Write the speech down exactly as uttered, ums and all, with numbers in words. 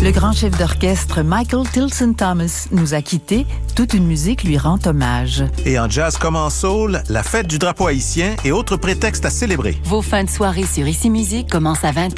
Le grand chef d'orchestre Michael Tilson Thomas nous a quittés. Toute une musique lui rend hommage. Et en jazz comme en soul, la fête du drapeau haïtien et autres prétextes à célébrer. Vos fins de soirée sur Ici Musique commencent à vingt heures.